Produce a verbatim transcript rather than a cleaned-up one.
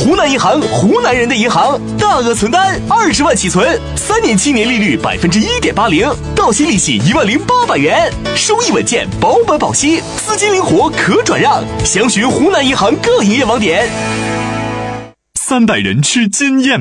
湖南银行，湖南人的银行，大额存单二十万起存，三年期年利率百分之一点八零，到期利息一万零八百元，收益稳健，保本保息，资金灵活可转让。详询湖南银行各营业网点。 三代人吃经验。